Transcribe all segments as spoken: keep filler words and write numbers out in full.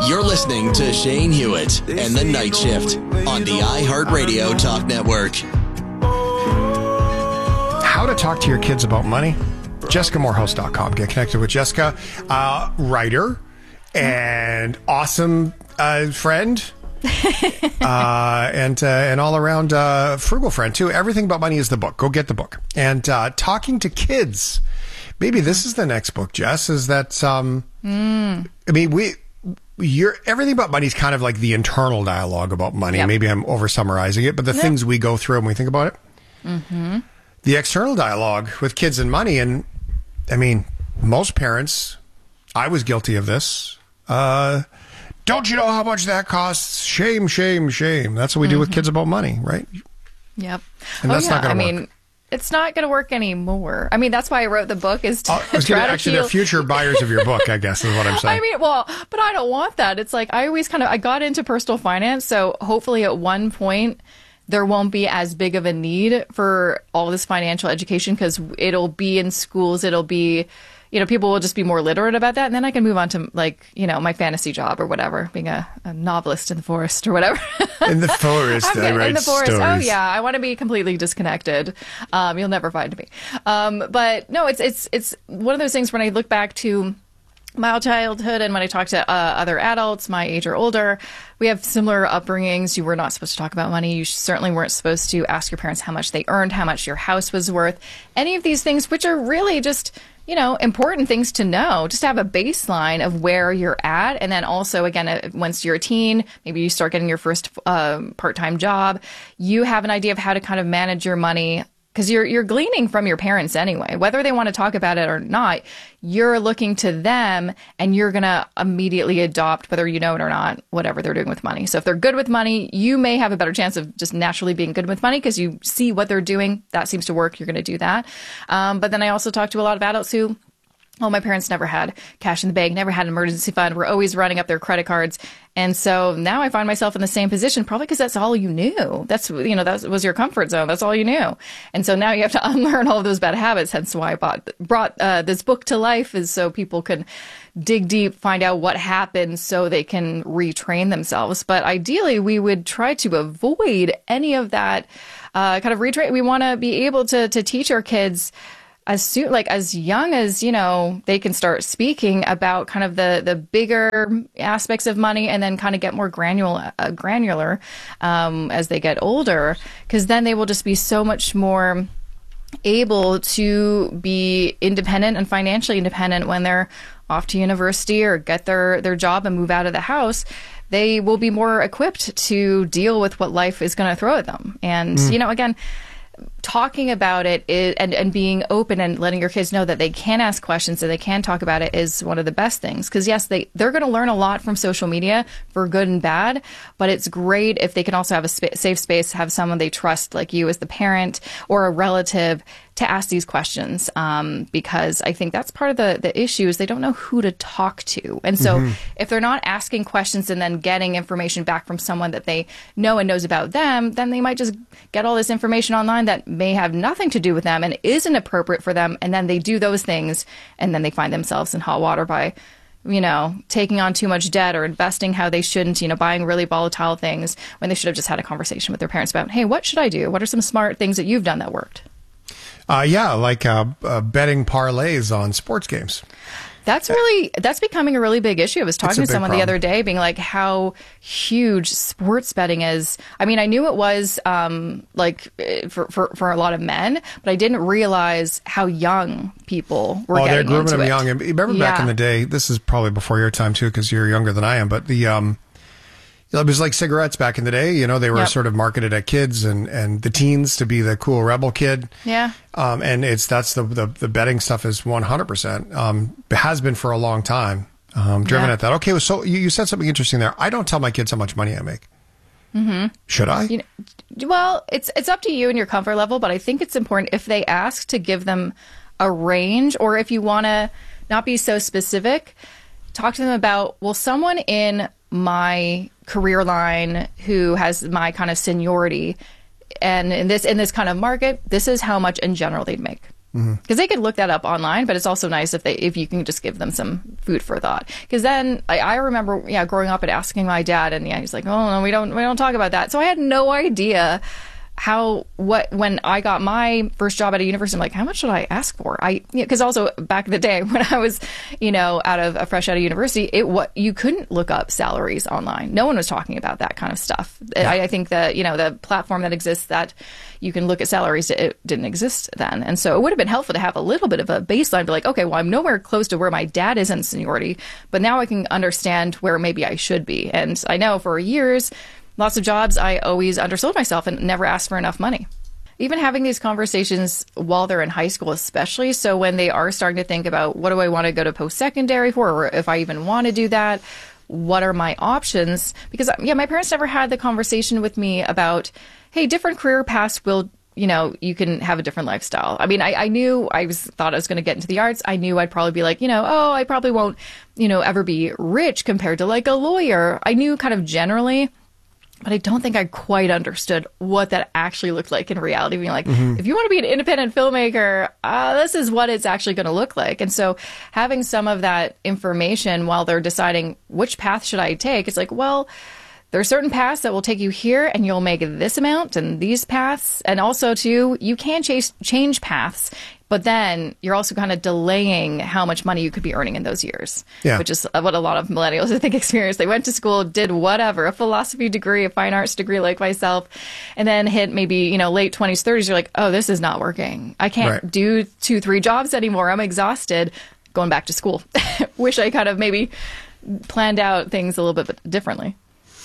You're listening to Shane Hewitt and the Night Shift on the iHeartRadio Talk Network. How to talk to your kids about money? Jessica Morehouse dot com. Get connected with Jessica, uh, writer and awesome uh, friend. uh, and uh, and all around uh, frugal friend too. Everything About Money is the book. Go get the book. And uh, talking to kids. Maybe this is the next book, Jess. Is that um, mm. I mean, we you're Everything About Money is kind of like the internal dialogue about money. Yep. Maybe I'm over summarizing it, but the yep. things we go through when we think about it. Mm-hmm. The external dialogue with kids and money, and I mean, most parents. I was guilty of this. Uh, Don't you know how much that costs? Shame, shame, shame. That's what we do mm-hmm. with kids about money, right? Yep. And that's oh, yeah. not going to I work. mean, it's not going to work anymore. I mean, that's why I wrote the book is to uh, I was try gonna, to actually, heal. they're future buyers of your book, I guess, is what I'm saying. I mean, well, but I don't want that. It's like I always kind of, I got into personal finance, so hopefully at one point there won't be as big of a need for all this financial education because it'll be in schools, it'll be... You know, people will just be more literate about that. And then I can move on to, like, you know, my fantasy job or whatever, being a, a novelist in the forest or whatever. In the forest, I write In the forest. stories. Oh, yeah. I want to be completely disconnected. Um, you'll never find me. Um, but no, it's, it's, it's one of those things when I look back to my childhood and when I talk to uh, other adults, my age or older, we have similar upbringings. You were not supposed to talk about money. You certainly weren't supposed to ask your parents how much they earned, how much your house was worth, any of these things, which are really just... you know, important things to know, just to have a baseline of where you're at. And then also, again, uh, once you're a teen, maybe you start getting your first uh, part-time job, you have an idea of how to kind of manage your money because you're you're gleaning from your parents anyway. Whether they want to talk about it or not, you're looking to them and you're going to immediately adopt, whether you know it or not, whatever they're doing with money. So if they're good with money, you may have a better chance of just naturally being good with money because you see what they're doing. That seems to work. You're going to do that. Um, but then I also talk to a lot of adults who... Oh, my parents never had cash in the bank, never had an emergency fund. We're always running up their credit cards. And so now I find myself in the same position, probably because that's all you knew. That's, you know, that was your comfort zone. That's all you knew. And so now you have to unlearn all of those bad habits. Hence why I bought, brought uh, this book to life is so people can dig deep, find out what happened so they can retrain themselves. But ideally, we would try to avoid any of that uh, kind of retrain. We want to be able to to teach our kids as soon, like as young as, you know, they can start speaking about kind of the, the bigger aspects of money and then kind of get more granular, uh, granular um, as they get older, because then they will just be so much more able to be independent and financially independent when they're off to university or get their, their job and move out of the house. They will be more equipped to deal with what life is going to throw at them. And, mm. you know, again, talking about it is, and, and being open and letting your kids know that they can ask questions and they can talk about it is one of the best things. Because, yes, they, they're going to learn a lot from social media for good and bad, but it's great if they can also have a sp- safe space, have someone they trust, like you as the parent or a relative, to ask these questions, um, because I think that's part of the, the issue is they don't know who to talk to. And so mm-hmm. if they're not asking questions and then getting information back from someone that they know and knows about them, then they might just get all this information online that may have nothing to do with them and isn't appropriate for them. And then they do those things and then they find themselves in hot water by, you know, taking on too much debt or investing how they shouldn't, you know, buying really volatile things when they should have just had a conversation with their parents about, hey, what should I do? What are some smart things that you've done that worked? Uh, yeah, like uh, uh, betting parlays on sports games. That's really, that's becoming a really big issue. I was talking to someone problem. the other day being like how huge sports betting is. I mean, I knew it was um, like for, for, for a lot of men, but I didn't realize how young people were oh, getting into it. Oh, they're grooming them young. And remember yeah. back in the day, this is probably before your time too, because you're younger than I am, but the... um. It was like cigarettes back in the day. You know, they were yep. sort of marketed at kids and, and the teens to be the cool rebel kid. Yeah. Um, and it's that's the, the the betting stuff is one hundred percent. Um, it has been for a long time. Um, driven yeah. at that. Okay, well, so you, you said something interesting there. I don't tell my kids how much money I make. Mm-hmm. Should I? You know, well, it's it's up to you and your comfort level, but I think it's important if they ask to give them a range, or if you want to not be so specific, talk to them about, well, someone in my career line who has my kind of seniority and in this in this kind of market, this is how much in general they'd make. Because mm-hmm. they could look that up online, but it's also nice if they if you can just give them some food for thought. Because then I, I remember, yeah, growing up and asking my dad, and yeah, he's like, "Oh no, we don't we don't talk about that." So I had no idea how what when I got my first job at a university. I'm like, how much should I ask for? I because you know, also back in the day when I was, you know, out of a fresh out of university, it what you couldn't look up salaries online. No one was talking about that kind of stuff. Yeah. I, I think that, you know, the platform that exists that you can look at salaries, it didn't exist then. And so it would have been helpful to have a little bit of a baseline, be like, okay, well, I'm nowhere close to where my dad is in seniority, but now I can understand where maybe I should be. And I know for years, lots of jobs, I always undersold myself and never asked for enough money. Even having these conversations while they're in high school, especially, so when they are starting to think about what do I want to go to post-secondary for, or if I even want to do that, what are my options? Because, yeah, my parents never had the conversation with me about, hey, different career paths will, you know, you can have a different lifestyle. I mean, I, I knew I was thought I was going to get into the arts. I knew I'd probably be like, you know, oh, I probably won't, you know, ever be rich compared to like a lawyer. I knew kind of generally. But I don't think I quite understood what that actually looked like in reality. Being like, mm-hmm. if you want to be an independent filmmaker, uh, this is what it's actually going to look like. And so having some of that information while they're deciding which path should I take, it's like, well, there are certain paths that will take you here and you'll make this amount, and these paths. And also, too, you can chase, change paths, but then you're also kind of delaying how much money you could be earning in those years, yeah. which is what a lot of millennials, I think, experience. They went to school, did whatever, a philosophy degree, a fine arts degree like myself, and then hit maybe, you know, late twenties, thirties. You're like, oh, this is not working. I can't right. do two, three jobs anymore. I'm exhausted. Going back to school. Wish I kind of maybe planned out things a little bit differently.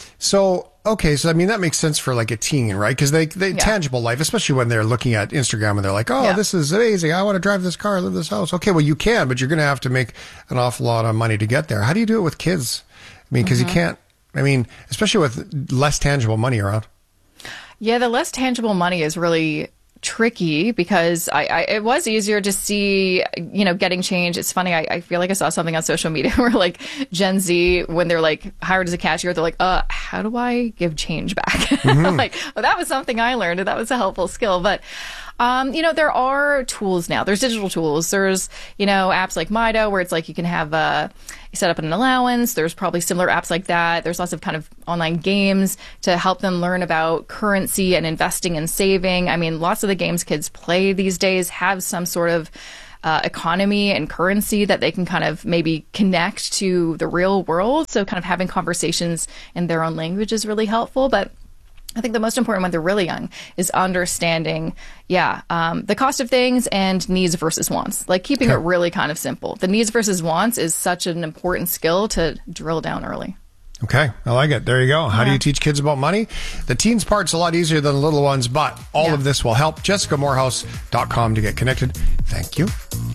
So, okay, so I mean, that makes sense for like a teen, right? Because they, they yeah. tangible life, especially when they're looking at Instagram and they're like, oh, yeah. this is amazing. I want to drive this car, live in this house. Okay, well, you can, but you're going to have to make an awful lot of money to get there. How do you do it with kids? I mean, because mm-hmm. you can't, I mean, especially with less tangible money around. Yeah, the less tangible money is really tricky because I, I it was easier to see, you know, getting change. It's funny, I, I feel like I saw something on social media where like Gen Z, when they're like hired as a cashier, they're like, uh, how do I give change back? Mm-hmm. Like, well, that was something I learned and that was a helpful skill. But Um, you know, there are tools now. There's digital tools. There's, you know, apps like Mido where it's like you can have uh, you set up an allowance. There's probably similar apps like that. There's lots of kind of online games to help them learn about currency and investing and saving. I mean, lots of the games kids play these days have some sort of uh, economy and currency that they can kind of maybe connect to the real world. So kind of having conversations in their own language is really helpful. But I think the most important when they're really young is understanding, yeah, um, the cost of things and needs versus wants. Like keeping okay. it really kind of simple. The needs versus wants is such an important skill to drill down early. Okay, I like it. There you go. How yeah. do you teach kids about money? The teens part's a lot easier than the little ones, but all yeah. of this will help. Jessica Moorhouse dot com to get connected. Thank you.